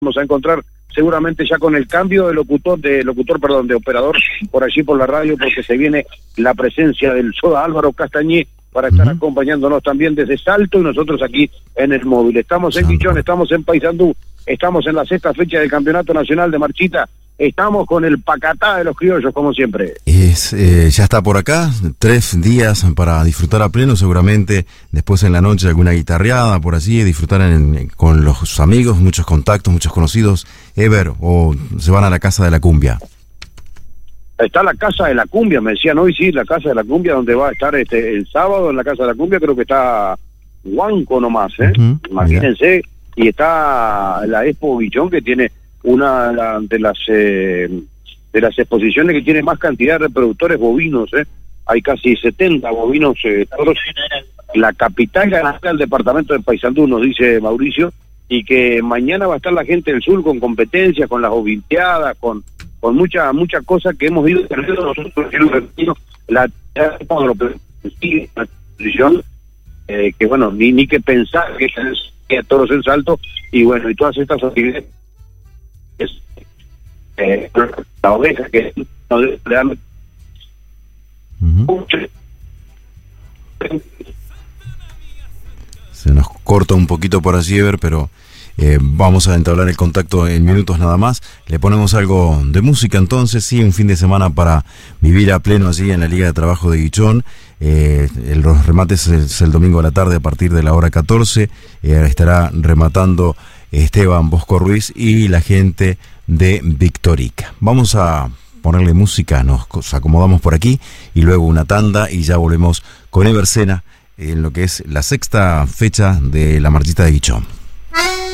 vamos a encontrar seguramente ya con el cambio de de operador por allí por la radio, porque se viene la presencia del Soda Álvaro Castañé para estar acompañándonos también desde Salto y nosotros aquí en el móvil. Estamos en Guichón, estamos en Paysandú, estamos en la 6ª fecha del Campeonato Nacional de Marchita, estamos con el Pacatá de los criollos, como siempre. Ya está por acá, 3 días para disfrutar a pleno, seguramente después en la noche alguna guitarreada por así, disfrutar con los amigos, muchos contactos, muchos conocidos, Ever, o se van a la Casa de la Cumbia. Está la Casa de la Cumbia, me decían hoy, sí, la Casa de la Cumbia, donde va a estar el sábado en la Casa de la Cumbia, creo que está Huanco nomás, imagínense, y está la Expo Guichón, que tiene una de las exposiciones que tiene más cantidad de reproductores bovinos, hay casi 70 bovinos, la capital ganadera del departamento de Paysandú, nos dice Mauricio, y que mañana va a estar la gente del sur con competencias, con las olimpiadas, con mucha cosa que hemos ido perdiendo nosotros, la posición, que bueno, ni que pensar que a todos en Salto, y bueno, y todas estas actividades, la oveja que no le dan se nos corta un poquito por así, Ever, pero vamos a entablar el contacto en minutos nada más. Le ponemos algo de música entonces, sí, un fin de semana para vivir a pleno así en la Liga de Trabajo de Guichón. Los remates es el domingo a la tarde a partir de la hora 14. Estará rematando Esteban Bosco Ruiz y la gente de Victorica. Vamos a ponerle música, nos acomodamos por aquí y luego una tanda y ya volvemos con Ever Sena en lo que es la 6ª fecha de la Marchita de Guichón.